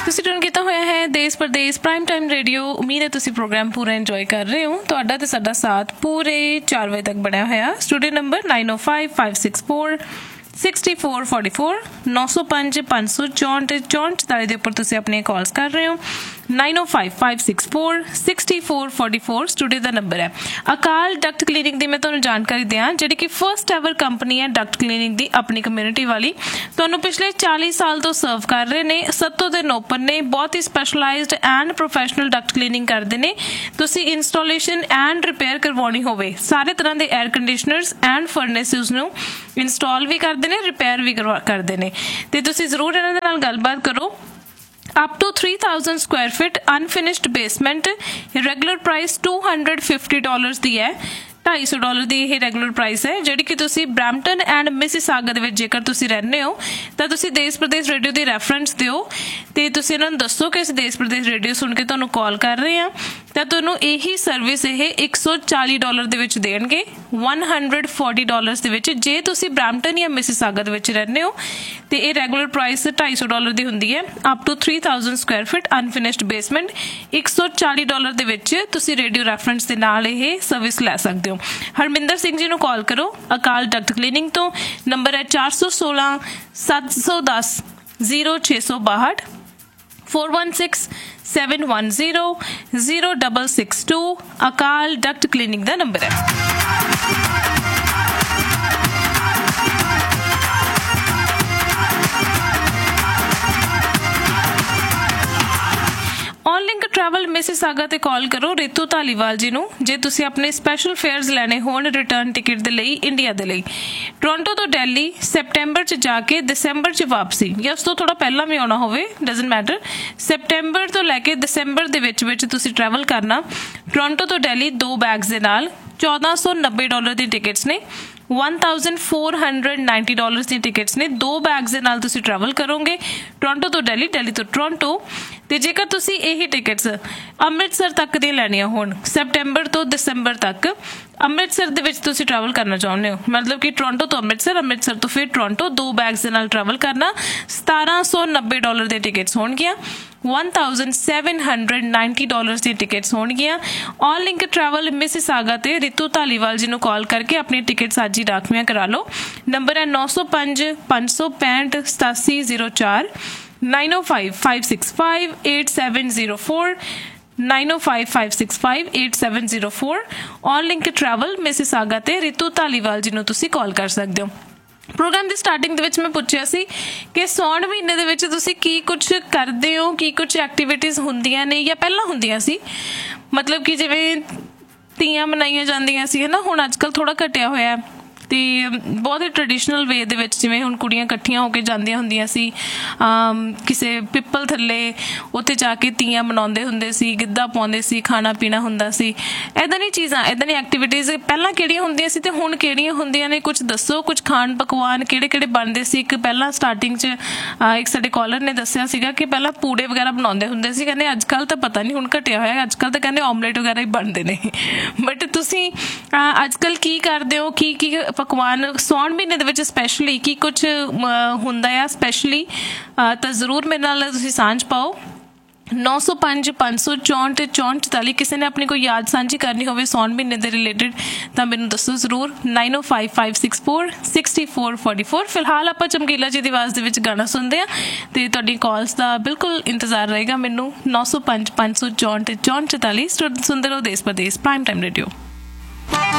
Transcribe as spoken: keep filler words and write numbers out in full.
ਤੁਸੀਂ ਟਿਊਨ ਕੀਤਾ ਹੋਇਆ ਹੈ ਦੇਸ਼ ਪ੍ਰਦੇਸ਼ ਪ੍ਰਾਈਮ ਟਾਈਮ ਰੇਡੀਓ। ਉਮੀਦ ਹੈ ਤੁਸੀਂ ਪ੍ਰੋਗਰਾਮ ਪੂਰਾ ਇੰਜੋਏ ਕਰ ਰਹੇ ਹੋ। ਤੁਹਾਡਾ ਤੇ ਸਾਡਾ ਸਾਥ ਪੂਰੇ ਚਾਰ ਵਜੇ ਤੱਕ ਬਣਿਆ ਹੋਇਆ। ਸਟੂਡੀਓ ਨੰਬਰ ਨਾਈਨ ਓ five five six four sixty four forty four ਨੌ ਸੌ ਪੰਜ ਪੰਜ ਸੌ ਚੌਂਹਠ ਚੌਂਹਠ ਚੁਤਾਲੀ ਦੇ ਉੱਪਰ ਤੁਸੀਂ ਆਪਣੀਆਂ ਕਾਲਸ ਕਰ ਰਹੇ ਹੋ। ਨਾਈਨ ਓ five five six four sixty four forty four studio ਦਾ ਨੰਬਰ ਹੈ। ਅਕਾਲ ਡਕਟ ਕਲੀਨਿਕ ਦੀ ਮੈਂ ਤੁਹਾਨੂੰ ਜਾਣਕਾਰੀ ਦਿਆਂ, ਜਿਹੜੀ ਕਿ ਫਸਟ ਐਵਰ ਕੰਪਨੀ ਹੈ ਡਕਟ ਕਲੀਨਿਕ ਦੀ ਆਪਣੀ ਕਮਿਊਨਿਟੀ ਵਾਲੀ। ਤੁਹਾਨੂੰ ਪਿਛਲੇ ਚਾਲੀ ਸਾਲ ਤੋਂ ਸਰਵ ਕਰ ਰਹੇ ਨੇ। ਸੱਤੋਂ ਦਿਨ ਓਪਨ ਨੇ। ਬਹੁਤ ਹੀ specialised and professional Duckett cleaning ਕਰਦੇ ਨੇ। ਤੁਸੀਂ ਇੰਸਟਾਲੇਸ਼ਨ ਐਂਡ ਰਿਪੇਅਰ ਕਰਵਾਉਣੀ ਹੋਵੇ, ਸਾਰੇ ਤਰ੍ਹਾਂ ਦੇ 에ਅਰ ਕੰਡੀਸ਼ਨਰਸ ਐਂਡ ਫਰਨੈਸਿਸ ਨੂੰ ਇੰਸਟਾਲ ਵੀ ਕਰਦੇ ਨੇ, ਰਿਪੇਅਰ ਵੀ ਕਰਵਾ ਕਰਦੇ ਨੇ। ਤੇ ਤੁਸੀਂ ਜ਼ਰੂਰ ਇਹਨਾਂ ਦੇ ਨਾਲ ਗੱਲਬਾਤ ਕਰੋ। up to three thousand square feet unfinished basement, regular price two hundred fifty dollars ਦੀ ਹੈ। ਢਾਈ ਸੌ ਡਾਲਰ ਦੀ ਇਹ ਰੈਗੂਲਰ ਪ੍ਰਾਈਸ ਹੈ, ਜਿਹੜੀ ਕਿ ਤੁਸੀਂ ਬਰੈਂਪਟਨ ਐਂਡ ਮਿਸੀਸਾਗਾ ਦੇ ਵਿੱਚ ਜੇਕਰ ਤੁਸੀਂ ਰਹਿੰਦੇ ਹੋ ਤਾਂ ਤੁਸੀਂ ਦੇਸ਼ ਪ੍ਰਦੇਸ਼ ਰੇਡੀਓ ਦੀ ਰੈਫਰੈਂਸ ਦਿਓ ਤੇ ਤੁਸੀਂ ਇਹਨਾਂ ਨੂੰ ਦੱਸੋ ਕਿ ਅਸੀਂ ਦੇਸ਼ ਪ੍ਰਦੇਸ਼ ਰੇਡੀਓ ਸੁਣ ਕੇ ਤੁਹਾਨੂੰ ਕਾਲ ਕਰ ਰਹੇ ਹਾਂ, ਤਾਂ ਤੁਹਾਨੂੰ ਇਹੀ ਸਰਵਿਸ ਇਹ ਇੱਕ ਸੌ ਚਾਲੀ ਡਾਲਰ ਦੇ ਵਿੱਚ ਦੇਣਗੇ, one hundred forty ਡਾਲਰਸ ਦੇ ਵਿੱਚ। ਜੇ ਤੁਸੀਂ ਬਰੈਂਪਟਨ ਜਾਂ ਮਿਸੀਸਾਗਾ ਦੇ ਵਿੱਚ ਰਹਿੰਦੇ ਹੋ ਤੇ ਇਹ ਰੈਗੂਲਰ ਪ੍ਰਾਈਸ ਢਾਈ ਸੌ ਡਾਲਰ ਦੀ ਹੁੰਦੀ ਹੈ। Up to three thousand square feet unfinished basement ਇੱਕ ਸੌ ਚਾਲੀ ਡਾਲਰ ਦੇ ਵਿੱਚ ਤੁਸੀਂ ਰੇਡੀਓ ਰੈਫਰੈਂਸ ਦੇ ਨਾਲ ਇਹ ਸਰਵਿਸ ਲੈ ਸਕਦੇ ਹੋ। ਹਰਮਿੰਦਰ ਸਿੰਘ ਜੀ ਨੂੰ ਕਾਲ ਕਰੋ ਅਕਾਲ ਡਕਟ ਕਲੀਨਿੰਗ ਤੋਂ। ਨੰਬਰ ਹੈ ਚਾਰ ਸੌ ਸੋਲਾਂ ਸੱਤ ਸੌ ਦਸ ਜ਼ੀਰੋ ਛੇ ਸੌ ਬਾਹਠ four one six seven one zero zero six six two ਅਕਾਲ ਡਕਟ ਕਲੀਨਿਕ ਦਾ ਨੰਬਰ ਹੈ। ਔਨਲਿੰਕ ਟਰੈਵਲ ਮਿਸੀਸਾਗਾ ਤੇ ਕਾਲ ਕਰੋ ਰਿਤੂ ਧਾਲੀਵਾਲ ਜੀ ਨੂੰ, ਜੇ ਤੁਸੀਂ ਆਪਣੇ ਸਪੈਸ਼ਲ ਫੇਅਰਸ ਲੈਣੇ ਹੋਣ ਰਿਟਰਨ ਟਿਕਟ ਦੇ ਲਈ ਇੰਡੀਆ ਦੇ ਲਈ। ਟੋਰਾਂਟੋ ਤੋਂ ਦਿੱਲੀ ਸੈਪਟੈਂਬਰ 'ਚ ਜਾ ਕੇ ਦਸੰਬਰ 'ਚ ਵਾਪਸੀ, ਜਾਂ ਉਸ ਤੋਂ ਥੋੜਾ ਪਹਿਲਾਂ ਵੀ ਆਉਣਾ ਹੋਵੇ, ਡਜ਼ਨਟ ਮੈਟਰ। ਸੈਪਟੈਂਬਰ ਤੋਂ ਲੈ ਕੇ ਦਸੰਬਰ ਦੇ ਵਿੱਚ ਵਿੱਚ ਤੁਸੀਂ ਟਰੈਵਲ ਕਰਨਾ। ਟੋਰਾਂਟੋ ਤੋਂ ਦਿੱਲੀ ਦੋ ਬੈਗਸ ਦੇ ਨਾਲ ਚੌਦਾਂ ਸੌ ਨੱਬੇ ਡਾਲਰ ਦੀ ਟਿਕਟਸ ਨੇ, one thousand four hundred ninety dollars ਦੀ ਟਿਕਟਸ ਨੇ। ਦੋ ਬੈਗਸ ਦੇ ਨਾਲ ਤੁਸੀਂ ਟਰੈਵਲ ਕਰੋਗੇ ਟੋਰਾਂਟੋ ਤੋਂ ਦਿੱਲੀ, ਦਿੱਲੀ ਤੋਂ ਟੋਰਾਂਟੋ। ਤੇ ਜੇਕਰ ਤੁਸੀਂ ਇਹੀ ਟਿਕਟਸ ਅੰਮ੍ਰਿਤਸਰ ਤੱਕ ਦੀਆਂ ਲੈਣੀਆਂ ਹੋਣ, ਸੈਪਟੈਂਬਰ ਤੋਂ ਦਸੰਬਰ ਤੱਕ ਅੰਮ੍ਰਿਤਸਰ ਦੇ ਵਿੱਚ ਤੁਸੀਂ ਟਰੈਵਲ ਕਰਨਾ ਚਾਹੁੰਦੇ ਹੋ, ਮਤਲਬ ਕਿ ਟੋਰਾਂਟੋ ਤੋਂ ਅੰਮ੍ਰਿਤਸਰ, ਅੰਮ੍ਰਿਤਸਰ ਤੋਂ ਫਿਰ ਟੋਰਾਂਟੋ, ਦੋ ਬੈਗਸ ਦੇ ਨਾਲ ਟਰੈਵਲ ਕਰਨਾ, ਸਤਾਰਾਂ ਸੌ ਨੱਬੇ ਡਾਲਰ ਦੇ ਟਿਕਟਸ ਹੋਣਗੀਆਂ। one thousand seven hundred ninety dollars ਦੀ ਟਿਕਟਸ ਹੋਣਗੀਆਂ। ਔਨ ਲਿੰਕ ਟਰੈਵਲ ਮਿਸੀਸਾਗਾ ਤੇ ਰਿਤੂ ਧਾਲੀਵਾਲ ਜੀ ਨੂੰ ਕਾਲ ਕਰਕੇ ਆਪਣੀ ਟਿਕਟਸ ਅੱਜ ਹੀ ਰਾਖਵੀਆਂ ਕਰਾ ਲਓ। ਨੰਬਰ ਹੈ ਨੌ ਸੌ ਪੰਜ ਪੰਜ ਸੌ ਪੈਂਹਠ ਸਤਾਸੀ ਜ਼ੀਰੋ ਚਾਰ nine oh five five six five eight seven zero four nine oh five five six five eight seven zero four on link travel Mississauga ਤੇ ਰਿਤੂ ਧਾਲੀਵਾਲ ਜੀ ਨੂੰ ਤੁਸੀਂ ਕਾਲ ਕਰ ਸਕਦੇ ਹੋ। ਪ੍ਰੋਗਰਾਮ ਦੀ ਸਟਾਰਟਿੰਗ ਦੇ ਵਿੱਚ ਮੈਂ ਪੁੱਛਿਆ ਸੀ ਕਿ ਸਾਉਣ ਮਹੀਨੇ ਦੇ ਵਿੱਚ ਤੁਸੀਂ ਕੀ ਕੁਛ ਕਰਦੇ ਹੋ, ਕੀ ਕੁਛ ਐਕਟੀਵਿਟੀਜ਼ ਹੁੰਦੀਆਂ ਨੇ ਜਾਂ ਪਹਿਲਾਂ ਹੁੰਦੀਆਂ ਸੀ। ਮਤਲਬ ਕਿ ਜਿਵੇਂ ਤੀਆਂ ਮਨਾਈਆਂ ਜਾਂਦੀਆਂ ਸੀ ਹੈ ਨਾ, ਹੁਣ ਅੱਜ ਕੱਲ੍ਹ ਥੋੜ੍ਹਾ ਘਟਿਆ ਹੋਇਆ ਤੇ ਬਹੁਤ ਹੀ ਟ੍ਰੈਡੀਸ਼ਨਲ ਵੇ ਦੇ ਵਿੱਚ, ਜਿਵੇਂ ਹੁਣ ਕੁੜੀਆਂ ਇਕੱਠੀਆਂ ਹੋ ਕੇ ਜਾਂਦੀਆਂ ਹੁੰਦੀਆਂ ਸੀ ਕਿਸੇ ਪਿੱਪਲ ਥੱਲੇ, ਉੱਥੇ ਜਾ ਕੇ ਤੀਆਂ ਮਨਾਉਂਦੇ ਹੁੰਦੇ ਸੀ, ਗਿੱਧਾ ਪਾਉਂਦੇ ਸੀ, ਖਾਣਾ ਪੀਣਾ ਹੁੰਦਾ ਸੀ। ਇੱਦਾਂ ਦੀਆਂ ਚੀਜ਼ਾਂ, ਇੱਦਾਂ ਦੀਆਂ ਐਕਟੀਵਿਟੀਜ਼ ਪਹਿਲਾਂ ਕਿਹੜੀਆਂ ਹੁੰਦੀਆਂ ਸੀ ਤੇ ਹੁਣ ਕਿਹੜੀਆਂ ਹੁੰਦੀਆਂ ਨੇ, ਕੁਛ ਦੱਸੋ। ਕੁਛ ਖਾਣ ਪਕਵਾਨ ਕਿਹੜੇ ਕਿਹੜੇ ਬਣਦੇ ਸੀ। ਇੱਕ ਪਹਿਲਾਂ ਸਟਾਰਟਿੰਗ 'ਚ ਇੱਕ ਸਾਡੇ ਕਾਲਰ ਨੇ ਦੱਸਿਆ ਸੀਗਾ ਕਿ ਪਹਿਲਾਂ ਪੂੜੇ ਵਗੈਰਾ ਬਣਾਉਂਦੇ ਹੁੰਦੇ ਸੀ, ਕਹਿੰਦੇ ਅੱਜ ਕੱਲ੍ਹ ਤਾਂ ਪਤਾ ਨਹੀਂ ਹੁਣ ਘਟਿਆ ਹੋਇਆ, ਅੱਜ ਕੱਲ੍ਹ ਤਾਂ ਕਹਿੰਦੇ ਆਮਲੇਟ ਵਗੈਰਾ ਹੀ ਬਣਦੇ ਨੇ। ਬਟ ਤੁਸੀਂ ਅੱਜ ਕੱਲ੍ਹ ਕੀ ਕਰਦੇ ਹੋ, ਕੀ ਕੀ ਪਕਵਾਨ ਸਾਉਣ ਮਹੀਨੇ ਦੇ ਵਿੱਚ ਸਪੈਸ਼ਲੀ ਕੀ ਕੁਛ ਹੁੰਦਾ ਆ ਸਪੈਸ਼ਲੀ, ਤਾਂ ਜ਼ਰੂਰ ਮੇਰੇ ਨਾਲ ਤੁਸੀਂ ਸਾਂਝ ਪਾਓ। ਨੌ ਸੌ ਪੰਜ ਪੰਜ ਸੌ ਚੌਂਹਠ ਚੌਂਹਠ ਚੁਤਾਲੀ ਕਿਸੇ ਨੇ ਆਪਣੀ ਕੋਈ ਯਾਦ ਸਾਂਝੀ ਕਰਨੀ ਹੋਵੇ ਸਾਉਣ ਮਹੀਨੇ ਦੇ ਰਿਲੇਟਿਡ ਤਾਂ ਮੈਨੂੰ ਦੱਸੋ ਜ਼ਰੂਰ। ਨਾਈਨ ਓ five five six four sixty four forty four ਫਿਲਹਾਲ ਆਪਾਂ ਚਮਕੀਲਾ ਜੀ ਦੀ ਆਵਾਜ਼ ਦੇ ਵਿੱਚ ਗਾਣਾ ਸੁਣਦੇ ਹਾਂ ਤੇ ਤੁਹਾਡੀ ਕਾਲਸ ਦਾ ਬਿਲਕੁਲ ਇੰਤਜ਼ਾਰ ਰਹੇਗਾ ਮੈਨੂੰ। ਨੌ ਸੌ ਪੰਜ ਪੰਜ ਸੌ ਚੌਂਹਠ ਚੌਂਹਠ ਚੁਤਾਲੀ ਸੁਣਦੇ ਰਹੋ ਦੇਸ਼ ਪ੍ਰਦੇਸ਼ ਪ੍ਰਾਈਮ ਟਾਈਮ ਰੇਡੀਓ।